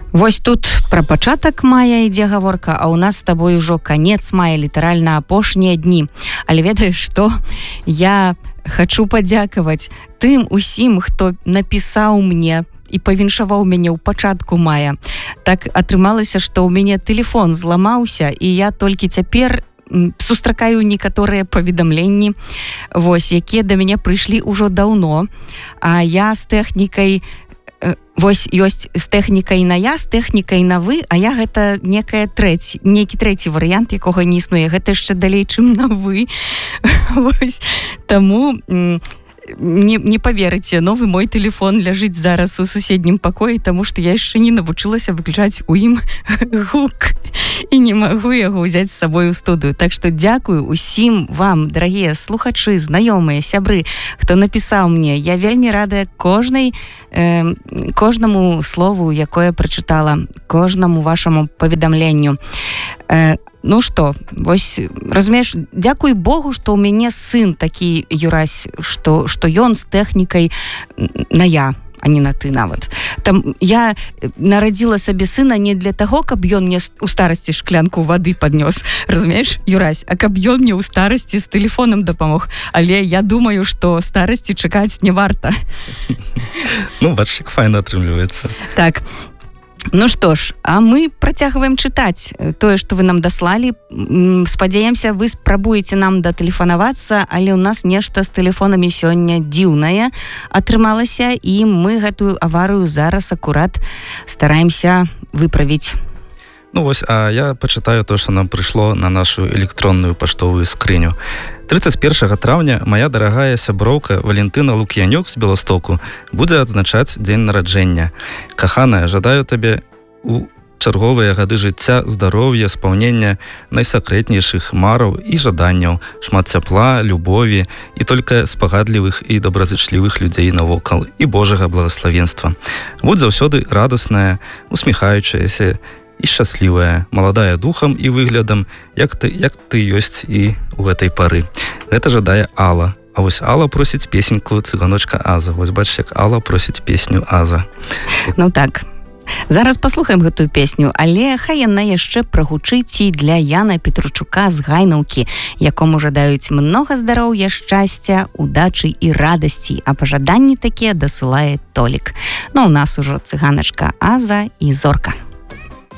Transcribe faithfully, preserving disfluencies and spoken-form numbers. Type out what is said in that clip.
Вось тут пра пачатак мая ідзе гаворка, а ў нас з табой ужо канец мая, літаральна апошнія дні. Але ведаеш што? Я хачу падзякаваць тым усім, хто напісаў мне і павіншаваў мяне ў пачатку мая. Так атрымалася, што ў мяне тэлефон зламаўся, і я толькі цяпер сустракаю некаторыя паведамленні, вось, якія да мяне прыйшлі ўжо даўно, а я з тэхнікай вось ёсць з тэхнікай на я, з тэхнікай на вы, а я гэта некая трэці, нейкі трэці варыянт, якога не існуе. Гэта яшчэ далей, чым на вы. Вось. Таму не, не паверыце, новы мой тэлефон ляжыць зараз у суседнім пакоі, таму што я яшчэ не навучылася выключаць у ім гук і не магу яго ўзяць з сабой у студыю. Так што дзякую усім вам, дарагія слухачы, знаёмыя, сябры, хто напісаў мне. Я вельмі радая кожнай э, кожнаму слову, якое прачытала, кожнаму вашаму паведамленню. Э, Ну што, вось, разумееш, дзякуй Богу, што ў мяне сын такі, Юрась, што, што ён з тэхнікай на я, а не на ты нават. Там я нарадзіла сабе сына не для таго, каб ён мне у старасці шклянку вады паднёс, разумееш, Юрась, а каб ён мне ў старасці з тэлефонам дапамог. Але я думаю, што старасці чакаць не варта. Ну, бачиш, як файна атрымліваецца. Так. Ну што ж, а мы працягваем чытаць тое, што вы нам даслалі. Спадзяемся, вы спрабуеце нам датэлефанавацца, але ў нас нешта з тэлефонамі сёння дзіўнае атрымалася, і мы гэтую аварыю зараз акурат стараемся выправіць. Ну вось, а я пачытаю то, што нам прыйшло на нашу электронную паштовую скрыню. тридцать первого траўня моя дарагая сяброўка Валентына Лук'янёк з Беластоку будзе адзначаць дзень нараджэння. Каханая, жадаю табе у чарговыя гады жыцця, здароўя, спаўнення найсакрэтнейшых мараў і жаданняў, шмат цяпла, любові і толькі спагадлівых і добразычлівых людзей навокал і Божага благаславенства. Будь заўсёды радасная, усміхаючаяся і шчаслівая, маладая духам і выглядам, як ты, як ты ёсць і ў гэтай пары. Гэта жадае Алла. А вось Алла просіць песеньку «Цыганочка Аза». Вось бачиш, як Алла просіць песню Аза. Ну так, зараз паслухаем гэтую песню, але хай яна яшчэ прагучыць і для Яна Петручука з Гайнаўкі, якому жадаюць многа здароўя, шчасця, удачы і радасці, а пажаданні такія дасылае Толік. Ну, у нас ужо цыганачка Аза і Зорка.